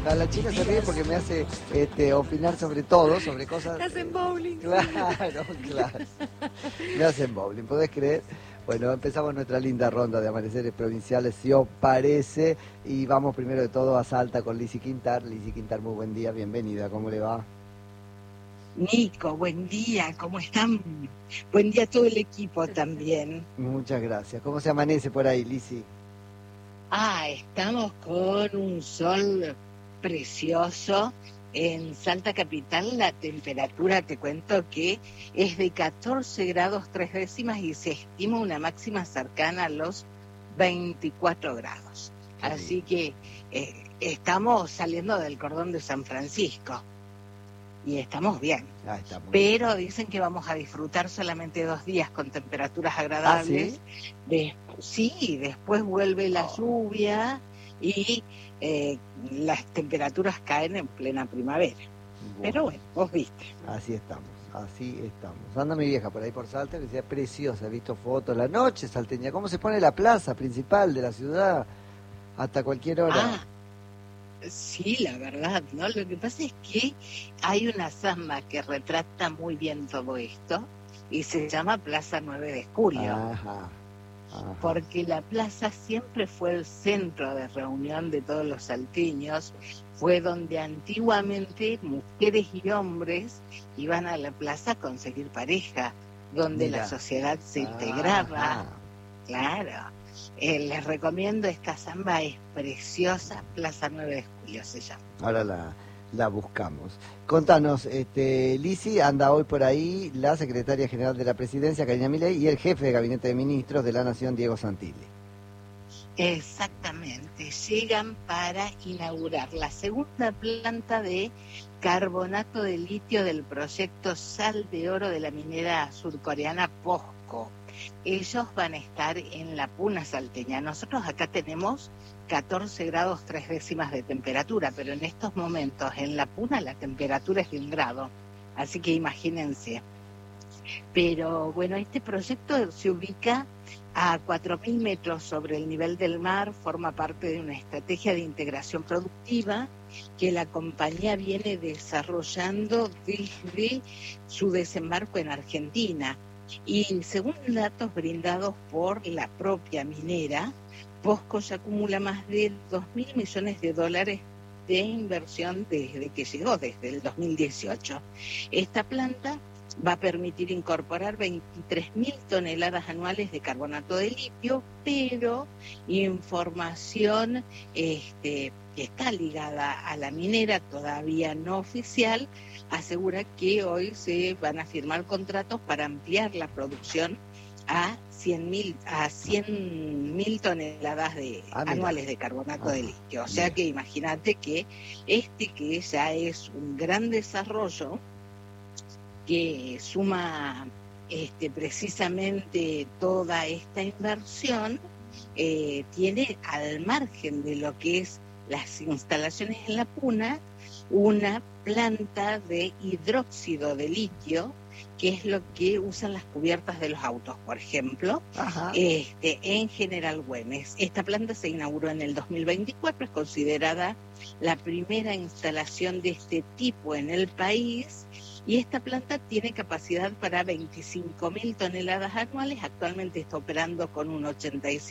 La China se ríe porque me hace opinar sobre todo, sobre cosas... Me hacen bowling. Claro. Me hacen bowling, ¿podés creer? Bueno, empezamos nuestra linda ronda de amaneceres provinciales, si os parece, y vamos primero de todo a Salta con Lizzy Quintar. Lizzy Quintar, muy buen día, bienvenida, ¿cómo le va? Nico, buen día, ¿cómo están? Buen día a todo el equipo también. Muchas gracias. ¿Cómo se amanece por ahí, Lizzy? Estamos con un sol precioso. En Salta Capital la temperatura, te cuento que es de 14 grados 3 décimas y se estima una máxima cercana a los 24 grados. Así que estamos saliendo del cordón de San Francisco. Y estamos bien, pero dicen que vamos a disfrutar solamente 2 días con temperaturas agradables. ¿Sí? Después vuelve la lluvia y las temperaturas caen en plena primavera. Bueno, pero bueno, vos viste. Así estamos. Anda mi vieja por ahí por Salta, que decía preciosa, he visto fotos, la noche salteña, cómo se pone la plaza principal de la ciudad hasta cualquier hora. Sí, la verdad, ¿no? Lo que pasa es que hay una samba que retrata muy bien todo esto y se llama Plaza 9 de Julio. Ajá. Porque la plaza siempre fue el centro de reunión de todos los salteños, fue donde antiguamente mujeres y hombres iban a la plaza a conseguir pareja, donde la sociedad se integraba. Claro. Les recomiendo esta samba, es preciosa, Plaza 9 de Julio se llama. Ahora la buscamos. Contanos, Lizzy, anda hoy por ahí la secretaria general de la Presidencia, Karina Milei, y el jefe de Gabinete de Ministros de la Nación, Diego Santilli. Exactamente, llegan para inaugurar la segunda planta de carbonato de litio del proyecto Sal de Oro de la minera surcoreana POSCO. Ellos van a estar en la Puna salteña. Nosotros acá tenemos 14 grados 3 décimas de temperatura, pero en estos momentos en la Puna la temperatura es de 1 grado, así que imagínense. Pero bueno, este proyecto se ubica a 4.000 metros sobre el nivel del mar, forma parte de una estrategia de integración productiva que la compañía viene desarrollando desde su desembarco en Argentina. Y según datos brindados por la propia minera, POSCO ya acumula más de $2.000 millones de inversión desde que llegó, desde el 2018. Esta planta va a permitir incorporar 23.000 toneladas anuales de carbonato de litio, pero información que está ligada a la minera, todavía no oficial, asegura que hoy se van a firmar contratos para ampliar la producción a 100.000 toneladas anuales de carbonato de litio. O sea que imagínate que que ya es un gran desarrollo que suma precisamente toda esta inversión, tiene al margen de lo que es las instalaciones en la Puna, una planta de hidróxido de litio, que es lo que usan las cubiertas de los autos, por ejemplo, en General Güemes. Esta planta se inauguró en el 2024, es considerada la primera instalación de este tipo en el país, y esta planta tiene capacidad para 25.000 toneladas anuales, actualmente está operando con un 85%.